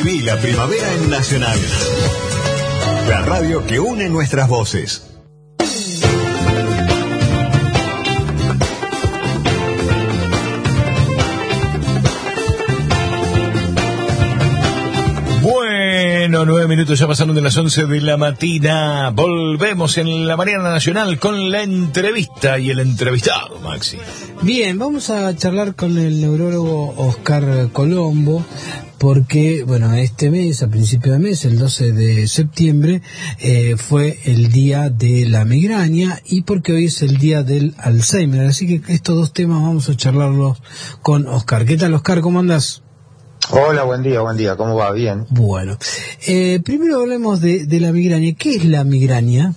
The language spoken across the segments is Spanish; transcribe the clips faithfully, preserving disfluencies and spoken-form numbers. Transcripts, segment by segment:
Viví la primavera en Nacional, la radio que une nuestras voces. Bueno, nueve minutos ya pasaron de las once de la mañana. Volvemos en la mañana nacional con la entrevista y el entrevistado, Maxi. Bien, vamos a charlar con el neurólogo Oscar Colombo, porque, bueno, este mes, a principio de mes, el doce de septiembre, eh, fue el día de la migraña y porque hoy es el día del Alzheimer. Así que estos dos temas vamos a charlarlos con Oscar. ¿Qué tal, Oscar? ¿Cómo andás? Hola, buen día, buen día. ¿Cómo va? Bien. Bueno, eh, primero hablemos de, de la migraña. ¿Qué es la migraña?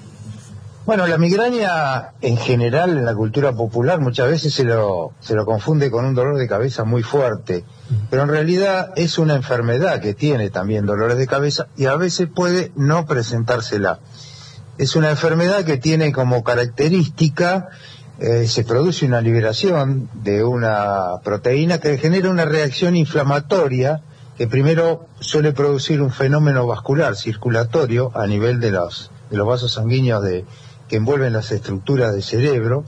Bueno, la migraña en general en la cultura popular muchas veces se lo, se lo confunde con un dolor de cabeza muy fuerte, pero en realidad es una enfermedad que tiene también dolores de cabeza y a veces puede no presentársela. Es una enfermedad que tiene como característica, eh, se produce una liberación de una proteína que genera una reacción inflamatoria que primero suele producir un fenómeno vascular, circulatorio, a nivel de los, de los vasos sanguíneos de que envuelven las estructuras del cerebro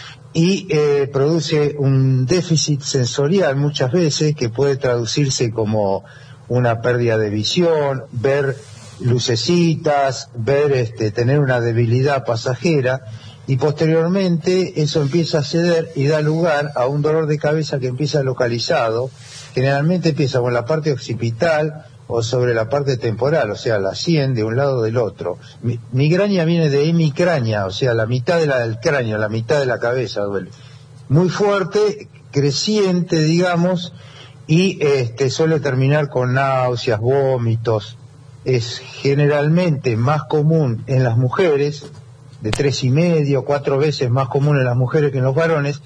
y eh, produce un déficit sensorial muchas veces que puede traducirse como una pérdida de visión, ver lucecitas, ver este, tener una debilidad pasajera y posteriormente eso empieza a ceder y da lugar a un dolor de cabeza que empieza localizado, generalmente empieza con la parte occipital o sobre la parte temporal, o sea, la sien de un lado o del otro. Mi, migraña viene de hemicrania, o sea, la mitad de la, del cráneo, la mitad de la cabeza duele. Muy fuerte, creciente, digamos, y este, suele terminar con náuseas, vómitos. Es generalmente más común en las mujeres, de tres y medio, cuatro veces más común en las mujeres que en los varones,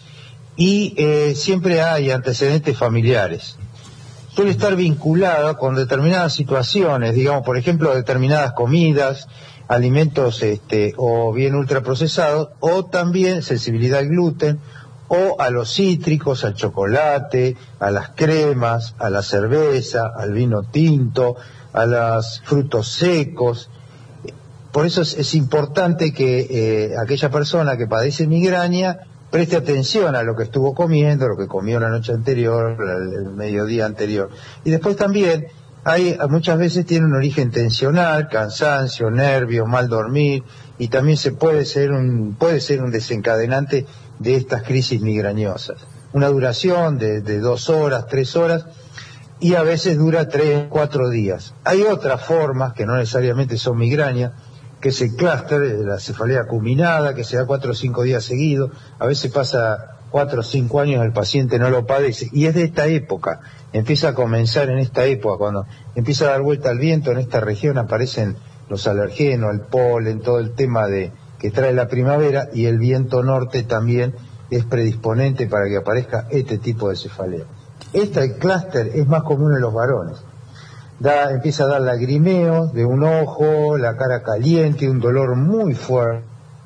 y eh, siempre hay antecedentes familiares. Suele estar vinculada con determinadas situaciones, digamos, por ejemplo, determinadas comidas, alimentos este, o bien ultraprocesados, o también sensibilidad al gluten, o a los cítricos, al chocolate, a las cremas, a la cerveza, al vino tinto, a los frutos secos. Por eso es, es importante que eh, aquella persona que padece migraña preste atención a lo que estuvo comiendo, lo que comió la noche anterior, el mediodía anterior. Y después también, hay muchas veces tiene un origen tensional, cansancio, nervios, mal dormir, y también se puede ser un, puede ser un desencadenante de estas crisis migrañosas. Una duración de, de dos horas, tres horas, y a veces dura tres, cuatro días. Hay otras formas que no necesariamente son migrañas, que es el clúster, la cefalea acuminada, que se da cuatro o cinco días seguidos, a veces pasa cuatro o cinco años el paciente no lo padece, y es de esta época, empieza a comenzar en esta época, cuando empieza a dar vuelta al viento, en esta región aparecen los alergenos, el polen, todo el tema de que trae la primavera, y el viento norte también es predisponente para que aparezca este tipo de cefalea. Este clúster es más común en los varones. Da, empieza a dar lagrimeos de un ojo, la cara caliente, un dolor muy fuerte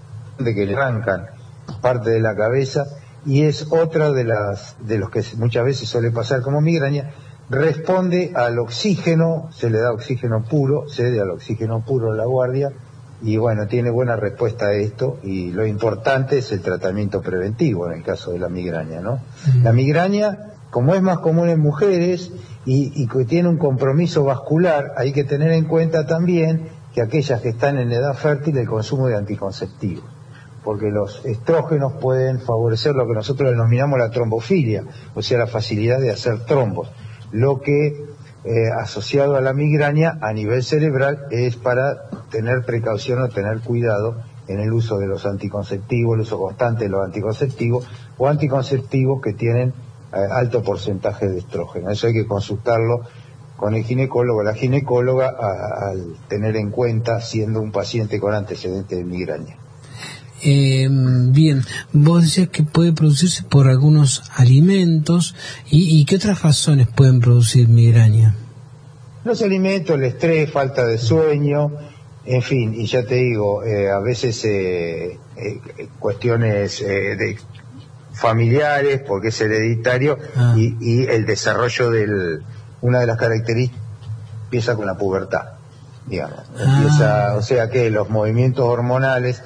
que le arrancan parte de la cabeza, y es otra de las de los que muchas veces suele pasar como migraña. Responde al oxígeno, se le da oxígeno puro, cede al oxígeno puro a la guardia, y bueno, tiene buena respuesta a esto, y lo importante es el tratamiento preventivo en el caso de la migraña, ¿no? Uh-huh. La migraña, como es más común en mujeres y, y que tiene un compromiso vascular, hay que tener en cuenta también que aquellas que están en edad fértil, el consumo de anticonceptivos, porque los estrógenos pueden favorecer lo que nosotros denominamos la trombofilia, o sea, la facilidad de hacer trombos, lo que eh, asociado a la migraña a nivel cerebral es para tener precaución o tener cuidado en el uso de los anticonceptivos, el uso constante de los anticonceptivos o anticonceptivos que tienen alto porcentaje de estrógeno. Eso hay que consultarlo con el ginecólogo, la ginecóloga, a, al tener en cuenta siendo un paciente con antecedentes de migraña. Eh, bien, vos decías que puede producirse por algunos alimentos, y, y ¿qué otras razones pueden producir migraña? Los alimentos, el estrés, falta de sueño, en fin, y ya te digo, eh, a veces eh, eh, cuestiones eh, de familiares, porque es hereditario, ah. y, y el desarrollo del, una de las características empieza con la pubertad, digamos. Ah. Empieza, o sea que los movimientos hormonales,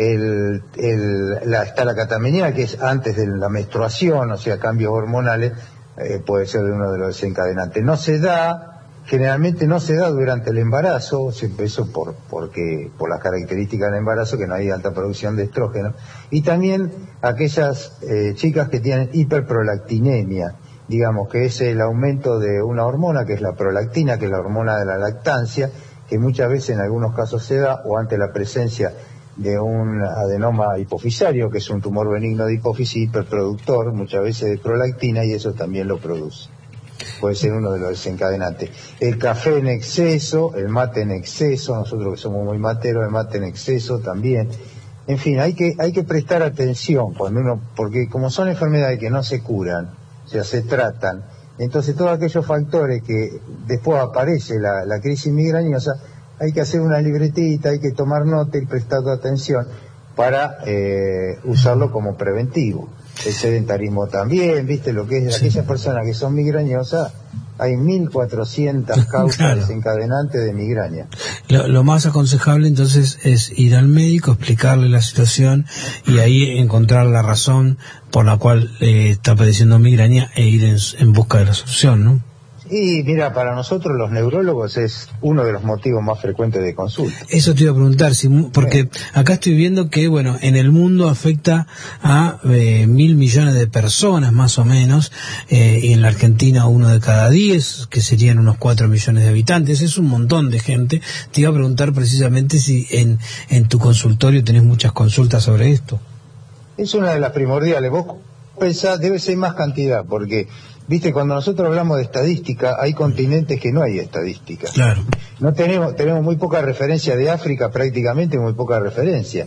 el, el, la, está la catamenial, que es antes de la menstruación, o sea, cambios hormonales, eh, puede ser uno de los desencadenantes. No se da, generalmente no se da durante el embarazo, eso por, porque, por las características del embarazo, que no hay alta producción de estrógeno, y también aquellas eh, chicas que tienen hiperprolactinemia, digamos, que es el aumento de una hormona, que es la prolactina, que es la hormona de la lactancia, que muchas veces en algunos casos se da, o ante la presencia de un adenoma hipofisario, que es un tumor benigno de hipófisis hiperproductor, muchas veces de prolactina, y eso también lo produce. Puede ser uno de los desencadenantes. El café en exceso, el mate en exceso, nosotros que somos muy materos, el mate en exceso también. En fin, hay que, hay que prestar atención cuando uno, porque como son enfermedades que no se curan, o sea, se tratan, entonces todos aquellos factores que después aparece la, la crisis migrañosa, hay que hacer una libretita, hay que tomar nota y prestar atención para eh, usarlo como preventivo. El sedentarismo también, viste, lo que es, sí. Aquellas personas que son migrañosas, hay mil cuatrocientas causas claro. desencadenantes de migraña. Lo, lo más aconsejable entonces es ir al médico, explicarle la situación y ahí encontrar la razón por la cual eh, está padeciendo migraña e ir en, en busca de la solución, ¿no? Y mira, para nosotros los neurólogos es uno de los motivos más frecuentes de consulta. Eso te iba a preguntar, si, porque acá estoy viendo que, bueno, en el mundo afecta a eh, mil millones de personas más o menos, eh, y en la Argentina uno de cada diez, que serían unos cuatro millones de habitantes, es un montón de gente. Te iba a preguntar precisamente si en, en tu consultorio tenés muchas consultas sobre esto. Es una de las primordiales. Vos pensás, debe ser más cantidad, porque... Viste, cuando nosotros hablamos de estadística, hay continentes que no hay estadística. Claro. No tenemos, tenemos muy poca referencia de África, prácticamente muy poca referencia.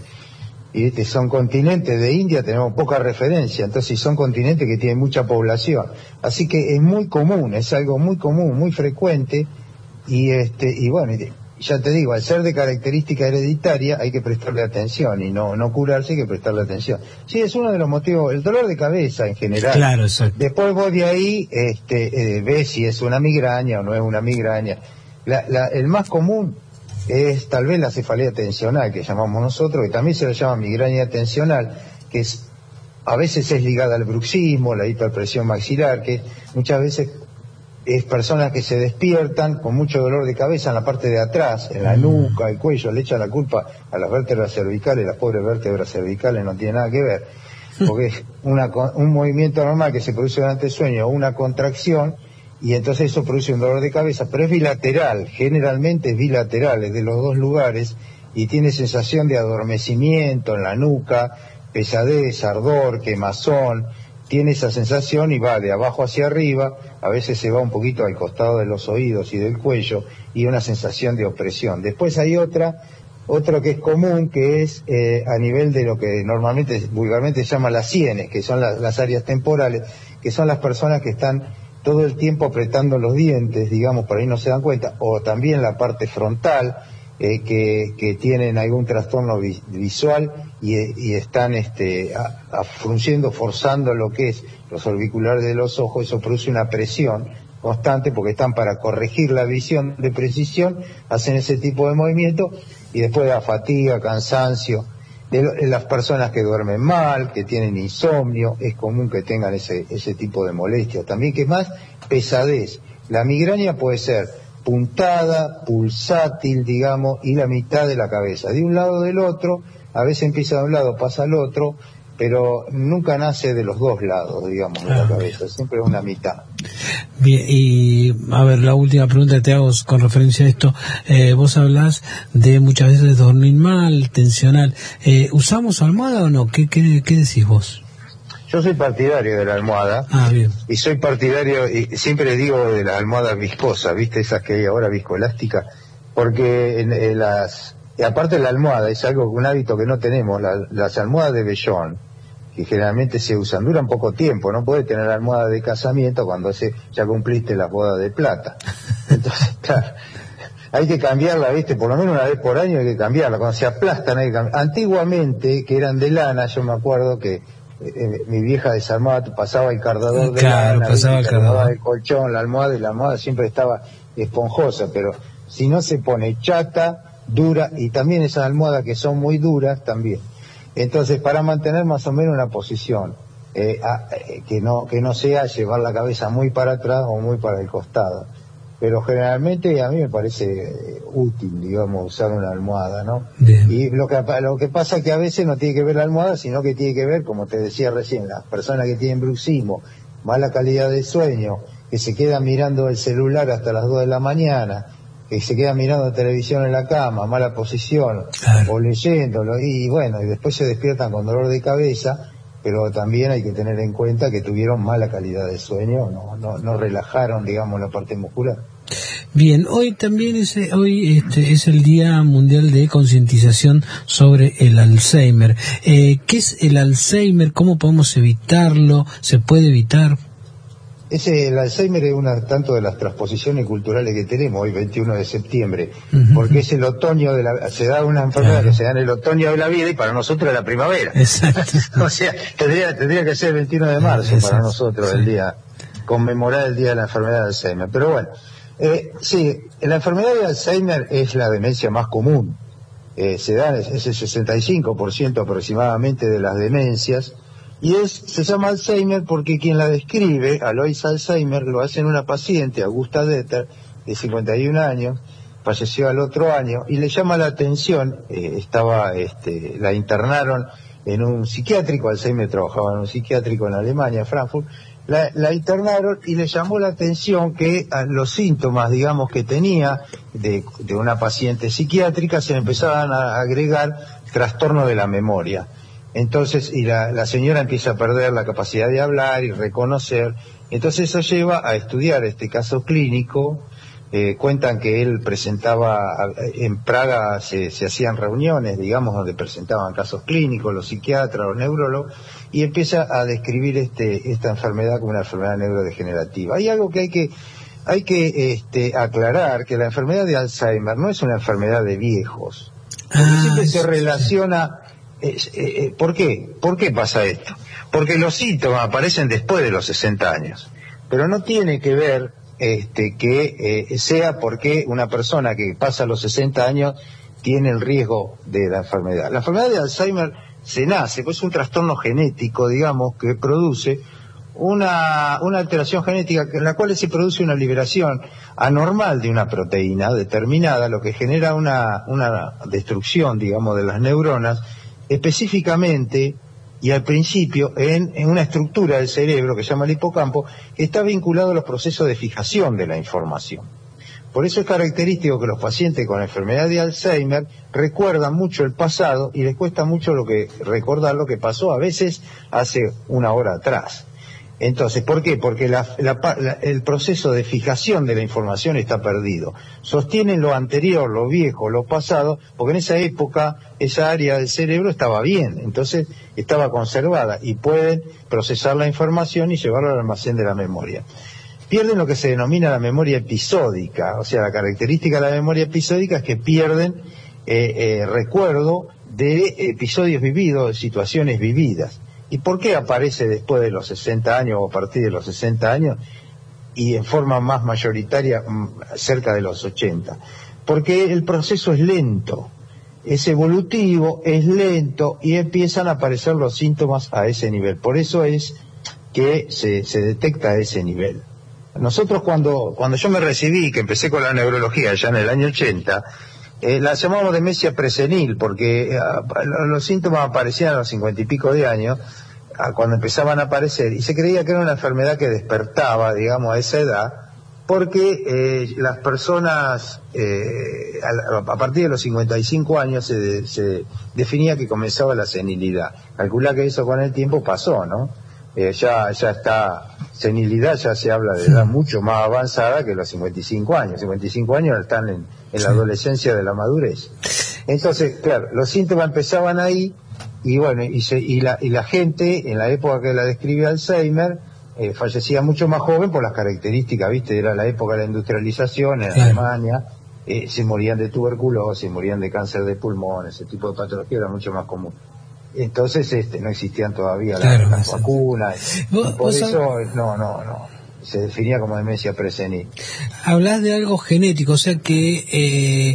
Y viste, son continentes de India, tenemos poca referencia. Entonces son continentes que tienen mucha población. Así que es muy común, es algo muy común, muy frecuente. Y este, y bueno, ya te digo, al ser de característica hereditaria hay que prestarle atención y no no curarse, hay que prestarle atención. Sí, es uno de los motivos, el dolor de cabeza en general. Claro, exacto. Después vos de ahí este, eh, ves si es una migraña o no es una migraña. La, la, el más común es tal vez la cefalea tensional, que llamamos nosotros, que también se le llama migraña tensional, que es a veces es ligada al bruxismo, la hiperpresión maxilar, que muchas veces es personas que se despiertan con mucho dolor de cabeza en la parte de atrás, en la nuca, el cuello, le echan la culpa a las vértebras cervicales, las pobres vértebras cervicales no tienen nada que ver, porque es una, un movimiento normal que se produce durante el sueño, una contracción, y entonces eso produce un dolor de cabeza, pero es bilateral, generalmente es bilateral, es de los dos lugares, y tiene sensación de adormecimiento en la nuca, pesadez, ardor, quemazón, tiene esa sensación y va de abajo hacia arriba, a veces se va un poquito al costado de los oídos y del cuello, y una sensación de opresión. Después hay otra, otro que es común, que es eh, a nivel de lo que normalmente, vulgarmente se llama las sienes, que son la, las áreas temporales, que son las personas que están todo el tiempo apretando los dientes, digamos, por ahí no se dan cuenta, o también la parte frontal, eh, que, que tienen algún trastorno vi, visual y, y están este, a, a frunciendo, forzando lo que es los orbiculares de los ojos. Eso produce una presión constante porque están para corregir la visión de precisión, hacen ese tipo de movimiento y después da fatiga, cansancio. De, de las personas que duermen mal, que tienen insomnio, es común que tengan ese, ese tipo de molestia. También, que más, pesadez. La migraña puede ser puntada, pulsátil, digamos, y la mitad de la cabeza, de un lado o del otro, a veces empieza de un lado, pasa al otro, pero nunca nace de los dos lados, digamos, de la cabeza, siempre es una mitad. Bien, y a ver, la última pregunta que te hago con referencia a esto, eh, vos hablás de muchas veces dormir mal, tensional, eh, ¿usamos almohada o no? ¿Qué, qué, qué decís vos? Yo soy partidario de la almohada, ah, bien. y soy partidario, y siempre digo de las almohadas viscosas, ¿viste? Esas que hay ahora, viscoelásticas, porque en, en las, y aparte de la almohada, es algo, un hábito que no tenemos, la, las almohadas de vellón, que generalmente se usan, duran poco tiempo, no puedes tener almohada de casamiento cuando se, ya cumpliste las bodas de plata. Entonces, claro, hay que cambiarla, ¿viste? Por lo menos una vez por año hay que cambiarla, cuando se aplastan hay que cambiarla. Antiguamente, que eran de lana, yo me acuerdo que Eh, mi vieja desarmaba, pasaba el cardador de claro, lana, pasaba el cardador del colchón, la almohada, y la almohada siempre estaba esponjosa, pero si no se pone chata, dura, y también esas almohadas que son muy duras también. Entonces, para mantener más o menos una posición, eh, a, eh, que no que no sea llevar la cabeza muy para atrás o muy para el costado. Pero generalmente a mí me parece útil, digamos, usar una almohada, ¿no? Bien. Y lo que, lo que pasa es que a veces no tiene que ver la almohada, sino que tiene que ver, como te decía recién, las personas que tienen bruxismo, mala calidad de sueño, que se quedan mirando el celular hasta las dos de la mañana, que se quedan mirando televisión en la cama, mala posición, claro, o leyéndolo, y bueno, y después se despiertan con dolor de cabeza, pero también hay que tener en cuenta que tuvieron mala calidad de sueño, no, no, no relajaron, digamos, la parte muscular. Bien, hoy también es, hoy este, es el Día Mundial de Concientización sobre el Alzheimer. Eh, ¿Qué es el Alzheimer? ¿Cómo podemos evitarlo? ¿Se puede evitar? Ese, el Alzheimer es una tanto de las transposiciones culturales que tenemos hoy, veintiuno de septiembre, uh-huh, porque es el otoño de la, se da una enfermedad, claro, que se da en el otoño de la vida y para nosotros es la primavera. Exacto. O sea, tendría, tendría que ser el veintiuno de marzo, exacto, para nosotros, sí, el día, conmemorar el día de la enfermedad de Alzheimer. Pero bueno, eh, sí, la enfermedad de Alzheimer es la demencia más común. Eh, se da, es el sesenta y cinco por ciento aproximadamente de las demencias. Y es, se llama Alzheimer porque quien la describe, Alois Alzheimer, lo hace en una paciente, Augusta Deter, de cincuenta y un años, falleció al otro año, y le llama la atención, eh, estaba, este, la internaron en un psiquiátrico, Alzheimer trabajaba en un psiquiátrico en Alemania, Frankfurt, la, la internaron y le llamó la atención que a los síntomas, digamos, que tenía de, de una paciente psiquiátrica se le empezaban a agregar trastorno de la memoria. Entonces, y la, la señora empieza a perder la capacidad de hablar y reconocer. Entonces eso lleva a estudiar este caso clínico. Eh, cuentan que él presentaba, en Praga se, se hacían reuniones, digamos, donde presentaban casos clínicos, los psiquiatras, los neurólogos, y empieza a describir este, esta enfermedad como una enfermedad neurodegenerativa. Hay algo que hay que, hay que este, aclarar, que la enfermedad de Alzheimer no es una enfermedad de viejos. Porque siempre se relaciona... Eh, eh, ¿Por qué? ¿Por qué pasa esto? Porque los síntomas aparecen después de los sesenta años, pero no tiene que ver este, que eh, sea porque una persona que pasa los sesenta años tiene el riesgo de la enfermedad. La enfermedad de Alzheimer se nace, pues es un trastorno genético, digamos, que produce una, una alteración genética en la cual se produce una liberación anormal de una proteína determinada, lo que genera una, una destrucción, digamos, de las neuronas, específicamente y al principio en, en una estructura del cerebro que se llama el hipocampo, que está vinculado a los procesos de fijación de la información. Por eso es característico que los pacientes con enfermedad de Alzheimer recuerdan mucho el pasado y les cuesta mucho lo que recordar lo que pasó a veces hace una hora atrás. Entonces, ¿por qué? Porque la, la, la, el proceso de fijación de la información está perdido. Sostienen lo anterior, lo viejo, lo pasado, porque en esa época esa área del cerebro estaba bien, entonces estaba conservada y pueden procesar la información y llevarla al almacén de la memoria. Pierden lo que se denomina la memoria episódica, o sea, la característica de la memoria episódica es que pierden eh, eh, recuerdo de episodios vividos, de situaciones vividas. ¿Y por qué aparece después de los sesenta años o a partir de los sesenta años y en forma más mayoritaria cerca de los ochenta? Porque el proceso es lento, es evolutivo, es lento y empiezan a aparecer los síntomas a ese nivel. Por eso es que se, se detecta a ese nivel. Nosotros cuando, cuando yo me recibí, que empecé con la neurología ya en el año ochenta, Eh, la llamamos demencia presenil porque eh, los síntomas aparecían a los cincuenta y pico de años, a cuando empezaban a aparecer, y se creía que era una enfermedad que despertaba, digamos, a esa edad, porque eh, las personas eh, a, a partir de los cincuenta y cinco años se, se definía que comenzaba la senilidad. Calcula que eso con el tiempo pasó, ¿no? Eh, ya, ya está, senilidad ya se habla de edad mucho más avanzada que los cincuenta y cinco años. cincuenta y cinco años están en, en la adolescencia de la madurez. Entonces, claro, los síntomas empezaban ahí y bueno, y, se, y, la, y la gente en la época que la describe Alzheimer eh, fallecía mucho más joven por las características, ¿viste? Era la época de la industrialización en Alemania, eh, se morían de tuberculosis, morían de cáncer de pulmón, ese tipo de patología era mucho más común. Entonces este no existían todavía claro, las, las vacunas, por eso no, no, no. se definía como demencia presenil. Hablas de algo genético, o sea que eh,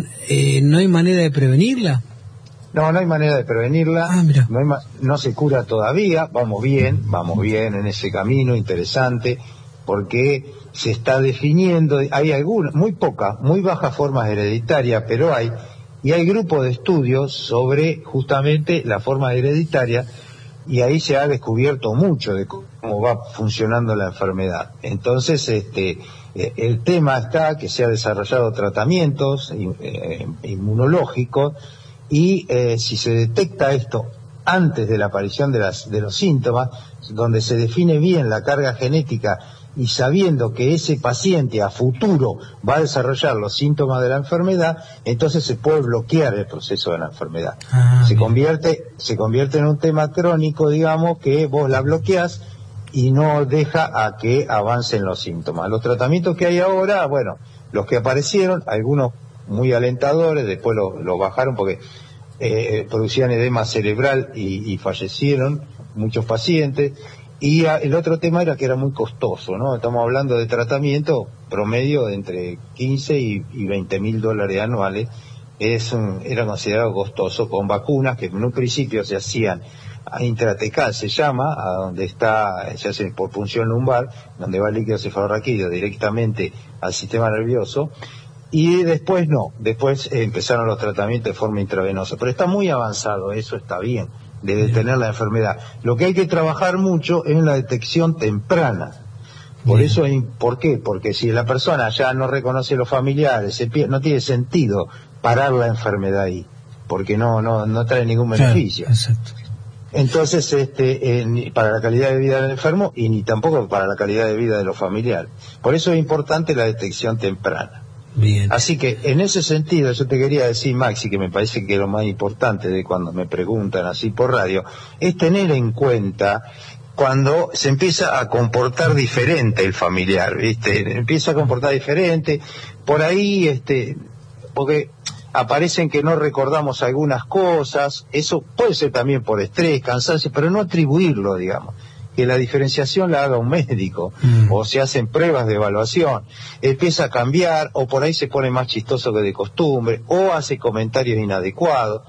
eh, no hay manera de prevenirla. No, no hay manera de prevenirla, ah, mira. No, hay ma- no se cura todavía, vamos bien, vamos bien en ese camino interesante, porque se está definiendo, hay algunas, muy pocas, muy bajas formas hereditarias, pero hay, y hay grupos de estudios sobre justamente la forma hereditaria, y ahí se ha descubierto mucho de cómo va funcionando la enfermedad. Entonces, este, eh, el tema está que se ha desarrollado tratamientos eh, inmunológicos, y eh, si se detecta esto antes de la aparición de, las, de los síntomas, donde se define bien la carga genética y sabiendo que ese paciente a futuro va a desarrollar los síntomas de la enfermedad, entonces se puede bloquear el proceso de la enfermedad. Ah, se convierte, se convierte en un tema crónico, digamos, que vos la bloqueás y no deja a que avancen los síntomas. Los tratamientos que hay ahora, bueno, los que aparecieron, algunos muy alentadores, después lo, lo bajaron porque eh, producían edema cerebral y, y fallecieron muchos pacientes. Y a, el otro tema era que era muy costoso, ¿no? Estamos hablando de tratamiento promedio de entre quince y, y veinte mil dólares anuales. Es un, era considerado costoso, con vacunas que en un principio se hacían a intratecal, se llama, a donde está, se hace por punción lumbar, donde va el líquido cefalorraquídeo directamente al sistema nervioso. Y después no, después eh, empezaron los tratamientos de forma intravenosa. Pero está muy avanzado, eso está bien, de detener la enfermedad. Lo que hay que trabajar mucho es la detección temprana. Por bien. Eso, ¿por qué? Porque si la persona ya no reconoce a los familiares, se pierde, no tiene sentido parar la enfermedad ahí, porque no no no trae ningún beneficio. Claro, exacto. Entonces, este, eh, ni para la calidad de vida del enfermo y ni tampoco para la calidad de vida de los familiares. Por eso es importante la detección temprana. Bien. Así que en ese sentido yo te quería decir, Maxi, que me parece que lo más importante de cuando me preguntan así por radio, es tener en cuenta cuando se empieza a comportar diferente el familiar, ¿viste? Empieza a comportar diferente, por ahí, este, porque aparecen que no recordamos algunas cosas, eso puede ser también por estrés, cansancio, pero no atribuirlo, digamos. Que la diferenciación la haga un médico, mm. o se hacen pruebas de evaluación, empieza a cambiar, o por ahí se pone más chistoso que de costumbre, o hace comentarios inadecuados,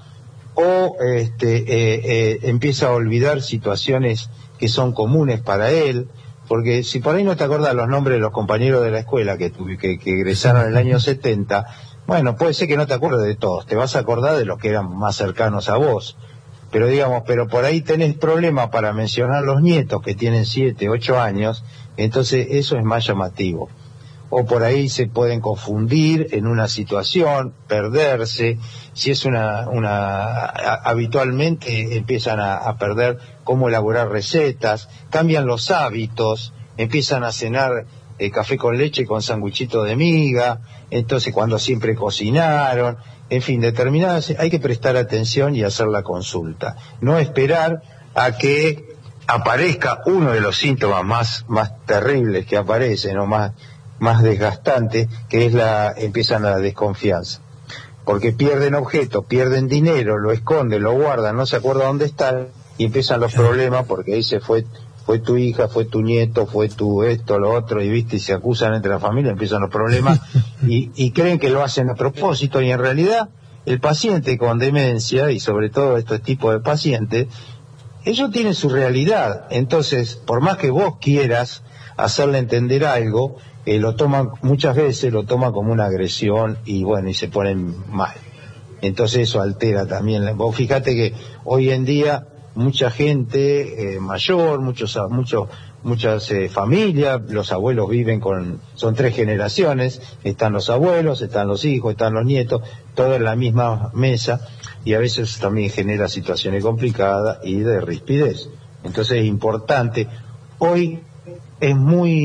o este, eh, eh, empieza a olvidar situaciones que son comunes para él, porque si por ahí no te acordás los nombres de los compañeros de la escuela que, que, que egresaron en el año setenta, bueno, puede ser que no te acuerdes de todos, te vas a acordar de los que eran más cercanos a vos. Pero digamos, pero por ahí tenés problemas para mencionar los nietos que tienen siete, ocho años, entonces eso es más llamativo. O por ahí se pueden confundir en una situación, perderse, si es una, una, a, habitualmente empiezan a, a perder cómo elaborar recetas, cambian los hábitos, empiezan a cenar eh, café con leche con sanguichito de miga, entonces cuando siempre cocinaron. En fin, determinadas, hay que prestar atención y hacer la consulta. No esperar a que aparezca uno de los síntomas más, más terribles que aparecen, o más, más desgastantes, que es la, empiezan la desconfianza. Porque pierden objetos, pierden dinero, lo esconden, lo guardan, no se acuerdan dónde están, y empiezan los problemas, porque ahí se fue, fue tu hija, fue tu nieto, fue tu esto, lo otro, y viste, y se acusan entre la familia, empiezan los problemas, y, y creen que lo hacen a propósito, y en realidad el paciente con demencia, y sobre todo estos tipos de pacientes, ellos tienen su realidad. Entonces, por más que vos quieras hacerle entender algo, eh, lo toman, muchas veces lo toman como una agresión, y bueno, y se ponen mal. Entonces eso altera también. Vos fíjate que hoy en día mucha gente eh, mayor, muchos muchos muchas eh, familias, los abuelos viven con, son tres generaciones, están los abuelos, están los hijos, están los nietos, todo en la misma mesa, y a veces también genera situaciones complicadas y de rispidez. Entonces es importante, hoy es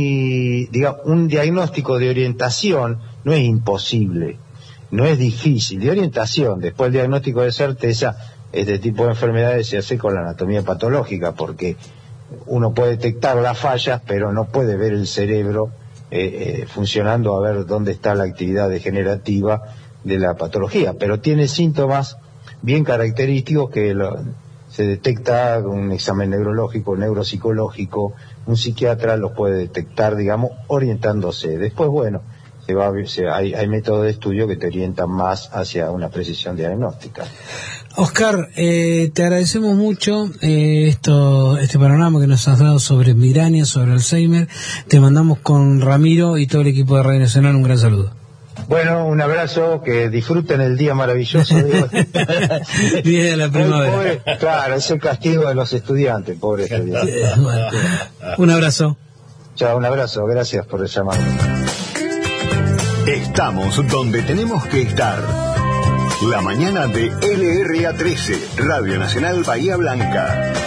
muy, digamos, un diagnóstico de orientación no es imposible, no es difícil, de orientación, después el diagnóstico de certeza, este tipo de enfermedades se hace con la anatomía patológica, porque uno puede detectar las fallas, pero no puede ver el cerebro eh, eh, funcionando a ver dónde está la actividad degenerativa de la patología, pero tiene síntomas bien característicos que lo, se detecta un examen neurológico, neuropsicológico, un psiquiatra los puede detectar, digamos, orientándose. Después, bueno, se va, se, hay, hay métodos de estudio que te orientan más hacia una precisión diagnóstica. Oscar, eh, te agradecemos mucho eh, esto, este panorama que nos has dado sobre migraña, sobre Alzheimer. Te mandamos con Ramiro y todo el equipo de Radio Nacional un gran saludo. Bueno, un abrazo, que disfruten el día maravilloso. Viene la primavera. Pobre, claro, es el castigo de los estudiantes, pobre estudiante. Bueno, un abrazo. Chao, un abrazo, gracias por el llamado. Estamos donde tenemos que estar. La mañana de L R A trece, Radio Nacional Bahía Blanca.